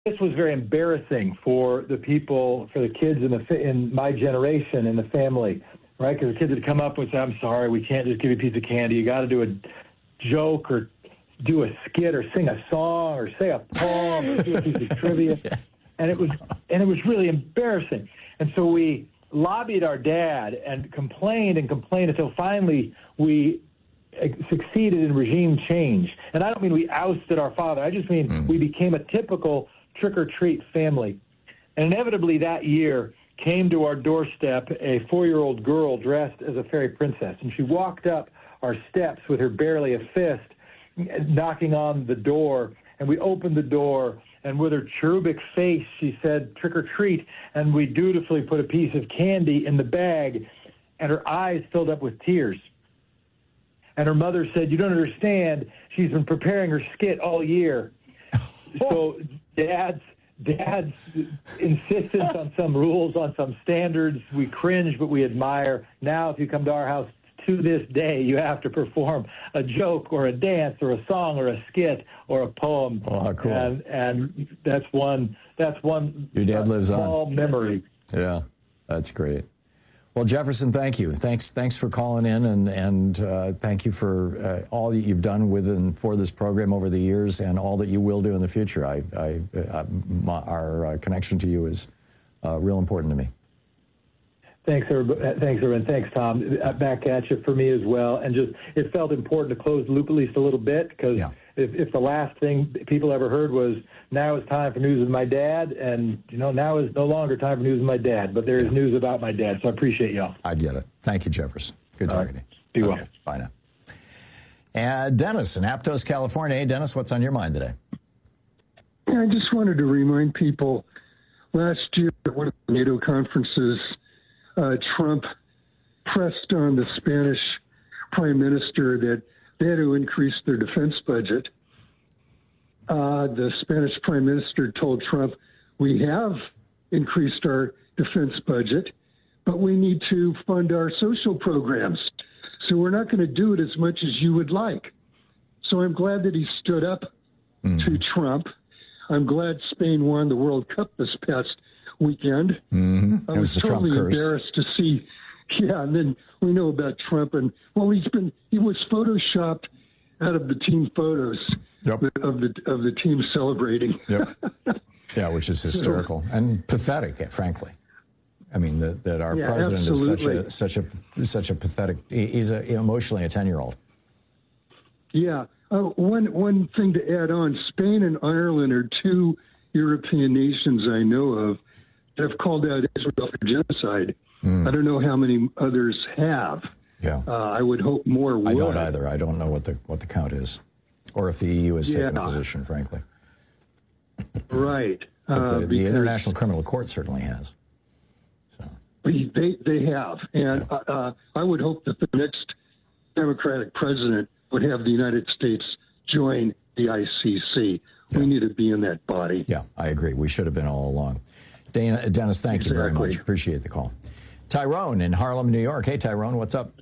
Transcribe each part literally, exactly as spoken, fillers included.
this was very embarrassing for the people, for the kids in the in my generation in the family, right? Because the kids would come up and say, "I'm sorry, we can't just give you a piece of candy. You got to do a joke or do a skit or sing a song or say a poem or do a piece of trivia." Yeah. And it was and it was really embarrassing. And so we lobbied our dad and complained and complained until finally we succeeded in regime change. And I don't mean we ousted our father. I just mean mm. we became a typical trick-or-treat family. And inevitably that year came to our doorstep a four-year-old girl dressed as a fairy princess. And she walked up our steps with her barely a fist, knocking on the door. And we opened the door, and with her cherubic face, she said, "Trick or treat." And we dutifully put a piece of candy in the bag, and her eyes filled up with tears. And her mother said, "You don't understand. She's been preparing her skit all year." So dad's, dad's insistence on some rules, on some standards, we cringe, but we admire. Now, if you come to our house, to this day, you have to perform a joke or a dance or a song or a skit or a poem. Oh, cool. And, and that's one, that's one Your dad uh, lives small on. memory. Yeah, that's great. Well, Jefferson, thank you. Thanks thanks for calling in, and, and uh, thank you for uh, all that you've done with and for this program over the years and all that you will do in the future. I, I, uh, my, our uh, connection to you is uh, real important to me. Thanks, everybody. Thanks, everyone. Thanks, Tom. Back at you for me as well. And just, it felt important to close the loop at least a little bit, because yeah. if, if the last thing people ever heard was, now it's time for news with my dad, and, you know, now is no longer time for news with my dad, but there is yeah. news about my dad, so I appreciate y'all. I get it. Thank you, Jefferson. Good talking to you. Be okay. well. Bye now. And Dennis in Aptos, California. Hey, Dennis, what's on your mind today? I just wanted to remind people, last year at one of the NATO conferences, Uh, Trump pressed on the Spanish prime minister that they had to increase their defense budget. Uh, the Spanish prime minister told Trump, "We have increased our defense budget, but we need to fund our social programs. So we're not going to do it as much as you would like." So I'm glad that he stood up mm. to Trump. I'm glad Spain won the World Cup this past weekend. Mm-hmm. I was, was totally Trump embarrassed to see. Yeah, and then we know about Trump, and well, he's been he was photoshopped out of the team photos yep. of the of the team celebrating. Yep. Yeah, which is hysterical and pathetic, frankly. I mean, that that our yeah, president absolutely. is such a such a such a pathetic. He's a, emotionally a ten-year-old. Yeah. Oh, one one thing to add on: Spain and Ireland are two European nations I know of that have called out Israel for genocide. Mm. I don't know how many others have. Yeah, uh, I would hope more would. I don't either. I don't know what the what the count is, or if the E U has yeah. taken a position. Frankly, right. But the, uh, the International Criminal Court certainly has. So they they have, and yeah. uh, I would hope that the next Democratic president would have the United States join the I C C. Yeah. We need to be in that body. Yeah, I agree. We should have been all along. Dana, Dennis, thank exactly. you very much. Appreciate the call. Tyrone in Harlem, New York. Hey, Tyrone, what's up?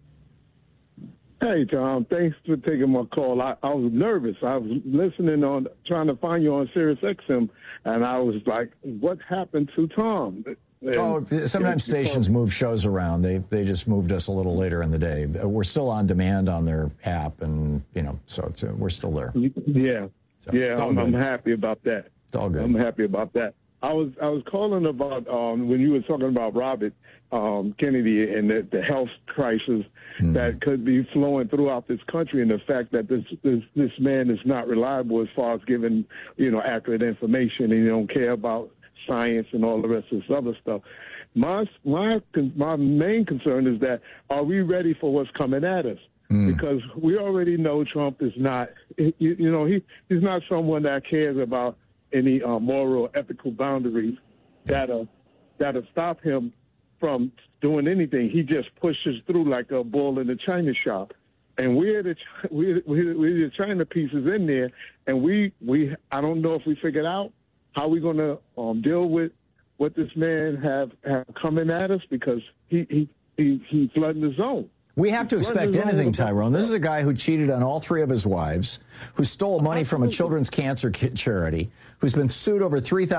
Hey, Tom. Thanks for taking my call. I, I was nervous. I was listening on, trying to find you on Sirius X M, and I was like, what happened to Tom? And, oh, sometimes stations move shows around. They they just moved us a little later in the day. We're still on demand on their app, and, you know, so it's, uh, we're still there. Yeah. So, yeah, I'm, I'm happy about that. It's all good. I'm happy about that. I was I was calling about um, when you were talking about Robert um, Kennedy and the, the health crisis mm. that could be flowing throughout this country, and the fact that this, this this man is not reliable as far as giving, you know, accurate information, and he don't care about science and all the rest of this other stuff. My my my main concern is that, are we ready for what's coming at us? Mm. Because we already know Trump is not, you, you know, he he's not someone that cares about any uh, moral, ethical boundaries that'll, that'll stop him from doing anything. He just pushes through like a bull in a china shop. And we're the, we're, we're, we're the China pieces in there, and we, we I don't know if we figured out how we're going to um, deal with what this man have, have coming at us, because he, he, he, he's flooding the zone. We have to expect anything, Tyrone. This is a guy who cheated on all three of his wives, who stole money from a children's cancer charity, who's been sued over three thousand